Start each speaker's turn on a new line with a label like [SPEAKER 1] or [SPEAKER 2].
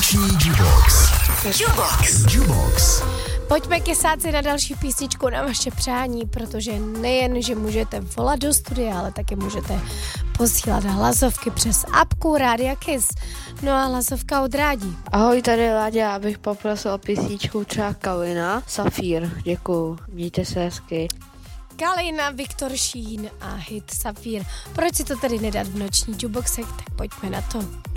[SPEAKER 1] Noční Jubox. Jubox.
[SPEAKER 2] Pojďme kesáci na další písničku na vaše přání, protože nejen, že můžete volat do studia, ale taky můžete posílat hlasovky přes apku Rádia Kiss. No a hlasovka od Rádi.
[SPEAKER 3] Ahoj, tady Láďa, abych poprosil o písničku třeba Kalina, Safír, děkuju, mějte se hezky.
[SPEAKER 2] Kalina, Viktor Šín a hit Safír. Proč si to tedy nedat v noční jukeboxek, tak pojďme na to.